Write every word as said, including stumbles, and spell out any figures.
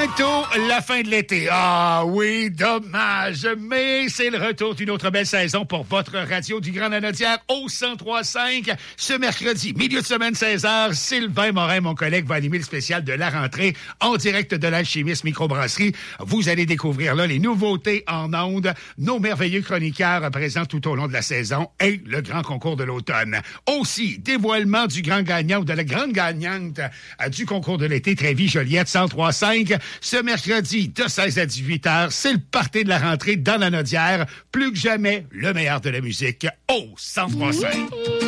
Bientôt la fin de l'été. Ah oui, dommage, mais c'est le retour d'une autre belle saison pour votre radio du Grand Lanaudière au cent trois cinq. Ce mercredi, milieu de semaine, seize heures, Sylvain Morin, mon collègue, va animer le spécial de la rentrée en direct de l'Alchimiste Microbrasserie. Vous allez découvrir là les nouveautés en ondes, nos merveilleux chroniqueurs présents tout au long de la saison et le grand concours de l'automne. Aussi, dévoilement du grand gagnant ou de la grande gagnante euh, du concours de l'été Trévis-Joliette cent trois cinq. Ce mercredi, de seize à dix-huit heures, c'est le party de la rentrée dans la Lanaudière. Plus que jamais, le meilleur de la musique au cent trois cinq.